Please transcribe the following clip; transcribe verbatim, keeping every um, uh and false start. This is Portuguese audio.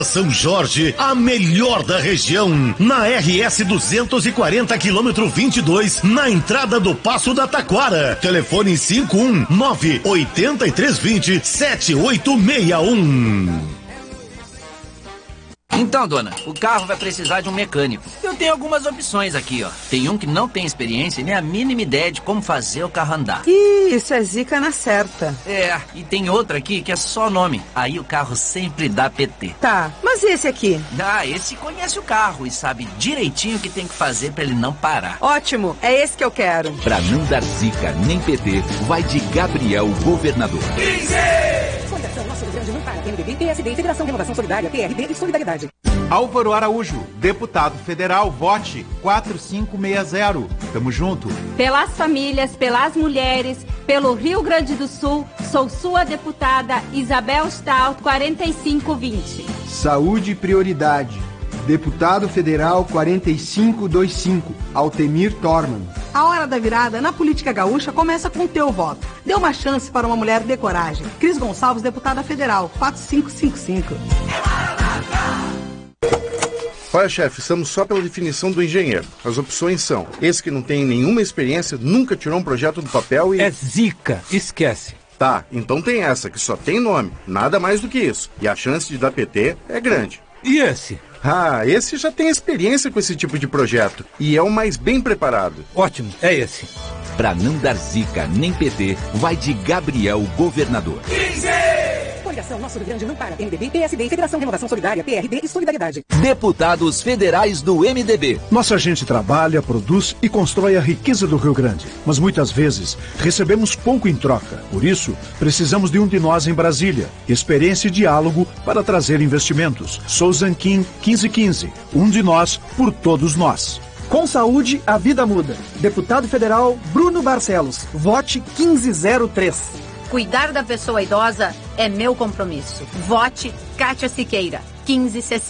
São Jorge, a melhor da região, na R S duzentos e quarenta, quilômetro vinte e dois, na entrada do Passo da Taquara. Telefone cinco um nove oito três dois zero sete oito seis um. Então, dona, o carro vai precisar de um mecânico. Eu tenho algumas opções aqui, ó. Tem um que não tem experiência e nem a mínima ideia de como fazer o carro andar. Ih, isso é zica na certa. É, e tem outro aqui que é só nome. Aí o carro sempre dá P T. Tá, mas e esse aqui? Ah, esse conhece o carro e sabe direitinho o que tem que fazer pra ele não parar. Ótimo, é esse que eu quero. Pra não dar zica nem P T, vai de Gabriel Governador. quinze! Fundação Nosso Rio Grande não para. M D B, P S D, Federação Renovação Solidária, P R D e Solidariedade. Álvaro Araújo, deputado federal, vote quatro cinco seis zero. Tamo junto. Pelas famílias, pelas mulheres, pelo Rio Grande do Sul, sou sua deputada Isabel Stout, quarenta e cinco vinte. Saúde prioridade. Deputado federal quarenta e cinco vinte e cinco, Altemir Torman. A hora da virada na política gaúcha começa com o teu voto. Dê uma chance para uma mulher de coragem. Cris Gonçalves, deputada federal, quatro cinco cinco cinco. Olha, chefe, estamos só pela definição do engenheiro. As opções são: esse que não tem nenhuma experiência, nunca tirou um projeto do papel e... É zica, esquece. Tá, então tem essa, que só tem nome, nada mais do que isso. E a chance de dar P T é grande. E esse? Ah, esse já tem experiência com esse tipo de projeto. E é o mais bem preparado. Ótimo, é esse. Pra não dar zica nem P T, vai de Gabriel Governador. quinze! Coligação Nosso Rio Grande não para. M D B, P S D, Federação Renovação Solidária, P R D e Solidariedade. Deputados federais do M D B. Nossa gente trabalha, produz e constrói a riqueza do Rio Grande. Mas muitas vezes recebemos pouco em troca. Por isso, precisamos de um de nós em Brasília. Experiência e diálogo para trazer investimentos. Sou Zanquim quinze quinze. Um de nós por todos nós. Com saúde, a vida muda. Deputado federal Bruno Barcelos. Vote quinze zero três. Cuidar da pessoa idosa é meu compromisso. Vote Kátia Siqueira, quinze sessenta.